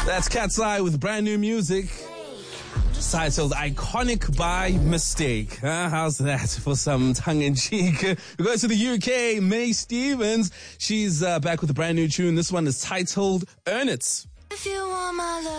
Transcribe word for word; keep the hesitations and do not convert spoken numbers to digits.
That's Cat's Eye with brand new music. Titled Iconic by Mistake. Huh? How's that for some tongue-in-cheek? We go to the U K. May Stevens. She's uh, back with a brand new tune. This one is titled Earn It. If you want my love.